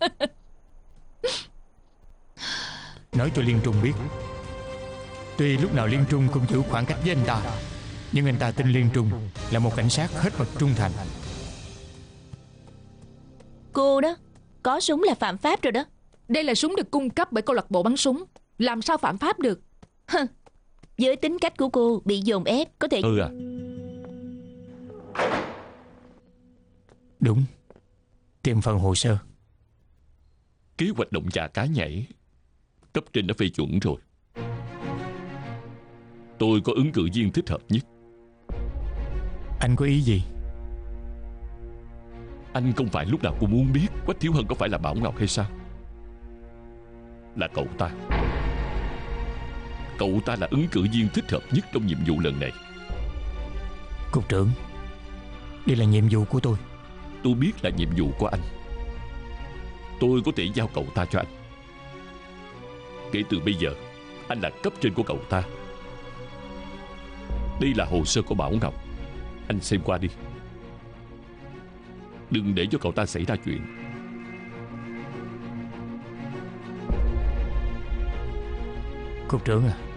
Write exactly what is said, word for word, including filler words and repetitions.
Nói cho Liên Trung biết, tuy lúc nào Liên Trung cũng giữ khoảng cách với anh ta, nhưng anh ta tin Liên Trung là một cảnh sát hết mực trung thành. Cô đó, có súng là phạm pháp rồi đó. Đây là súng được cung cấp bởi câu lạc bộ bắn súng, làm sao phạm pháp được? Với tính cách của cô bị dồn ép có thể... Ừ à. Đúng. Tìm phần hồ sơ. Kế hoạch động chà cá nhảy cấp trên đã phê chuẩn rồi. Tôi có ứng cử viên thích hợp nhất. Anh có ý gì? Anh không phải lúc nào cũng muốn biết Quách Thiếu Hân có phải là Bảo Ngọc hay sao? Là cậu ta. Cậu ta là ứng cử viên thích hợp nhất trong nhiệm vụ lần này. Cục trưởng, đây là nhiệm vụ của tôi. Tôi biết là nhiệm vụ của anh. Tôi có thể giao cậu ta cho anh. Kể từ bây giờ, anh là cấp trên của cậu ta. Đây là hồ sơ của Bảo Ngọc. Anh xem qua đi. Đừng để cho cậu ta xảy ra chuyện. Cục trưởng à,